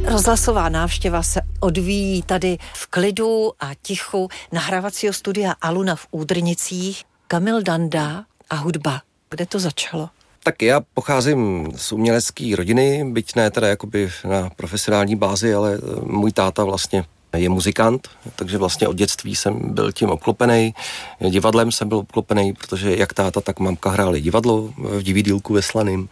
Rozhlasová návštěva se odvíjí tady v klidu a tichu nahrávacího studia Aluna v Údrnicích. Kamil Danda a hudba. Kde to začalo? Tak já pocházím z umělecké rodiny, byť ne teda jakoby na profesionální bázi, ale můj táta vlastně je muzikant, takže vlastně od dětství jsem byl tím obklopený. Divadlem jsem byl obklopený, protože jak táta, tak mamka hráli divadlo v Divadýlku ve Slaným.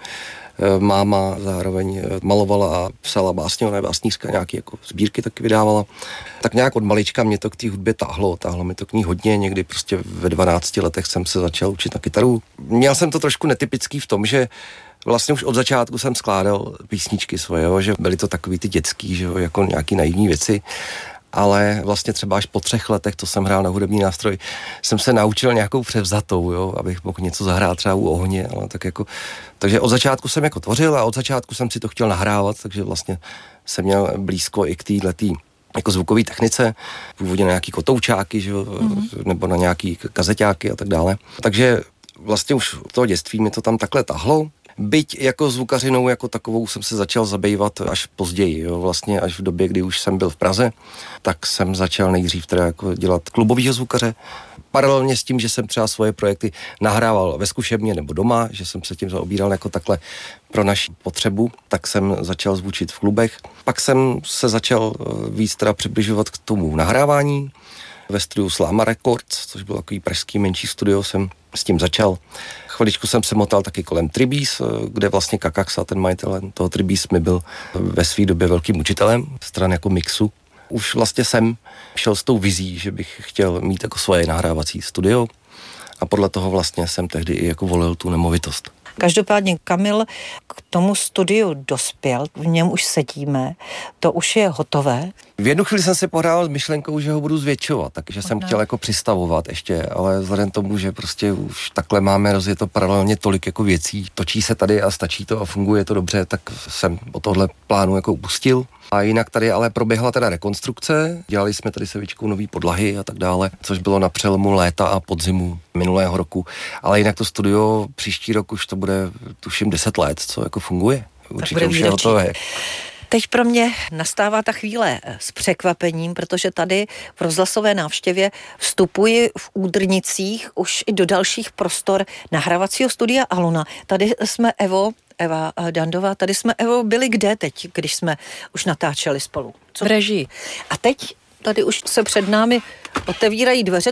Máma zároveň malovala a psala básně, ona je básnířka, nějaký jako sbírky taky vydávala. Tak nějak od malička mě to k té hudbě táhlo mi to k ní hodně, někdy prostě ve 12 letech jsem se začal učit na kytaru. Měl jsem to trošku netypický v tom, že vlastně už od začátku jsem skládal písničky svoje, jo, že byly to takový ty dětský, že jo, jako nějaký naivní věci. Ale vlastně třeba až po 3 letech, to jsem hrál na hudební nástroj, jsem se naučil nějakou převzatou, jo, abych mohl něco zahrát třeba u ohně, ale tak jako, takže od začátku jsem jako tvořil a od začátku jsem si to chtěl nahrávat, takže vlastně jsem měl blízko i k téhletý jako zvukové technice, původně na nějaký kotoučáky, že jo, nebo na nějaký kazeťáky a tak dále. Takže vlastně už v toho dětství mi to tam takhle tahlo. Byť jako zvukařinou jako takovou jsem se začal zabývat až později, jo, vlastně až v době, kdy už jsem byl v Praze, tak jsem začal nejdřív teda jako dělat klubovýho zvukaře. Paralelně s tím, že jsem třeba svoje projekty nahrával ve zkušebně nebo doma, že jsem se tím zaobíral jako takhle pro naši potřebu, tak jsem začal zvučit v klubech. Pak jsem se začal víc teda přibližovat k tomu nahrávání. Ve studiu Sláma Records, což byl takový pražský menší studio, jsem s tím začal. Chviličku jsem se motal taky kolem Tribís, kde vlastně Kakaxa, ten majitel toho Tribís, mi byl ve své době velkým učitelem stran jako mixu. Už vlastně jsem šel s tou vizí, že bych chtěl mít jako svoje nahrávací studio a podle toho vlastně jsem tehdy i jako volil tu nemovitost. Každopádně Kamil k tomu studiu dospěl, v něm už sedíme, to už je hotové. V jednu chvíli jsem si pohrál s myšlenkou, že ho budu zvětšovat, takže jsem chtěl jako přistavovat ještě, ale vzhledem tomu, že prostě už takhle máme rozjeto paralelně tolik jako věcí, točí se tady a stačí to a funguje to dobře, tak jsem od tohle plánu jako upustil. A jinak tady ale proběhla teda rekonstrukce, dělali jsme tady se Vičkou nový podlahy a tak dále, což bylo na přelomu léta a podzimu minulého roku, ale jinak to studio příští rok už to bude tuším 10 let, co jako funguje. Určitě už je hotové. Teď pro mě nastává ta chvíle s překvapením, protože tady v rozhlasové návštěvě vstupuji v Údrnicích už i do dalších prostor nahrávacího studia Aluna. Tady jsme Eva Dandová, tady jsme, Evo, byli kde teď, když jsme už natáčeli spolu? V režii. A teď tady už se před námi otevírají dveře,